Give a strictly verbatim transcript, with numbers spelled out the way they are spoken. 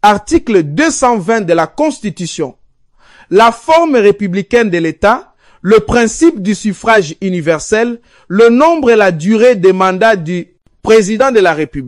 article deux cent vingt de la Constitution, la forme républicaine de l'État, le principe du suffrage universel, le nombre et la durée des mandats du président de la République.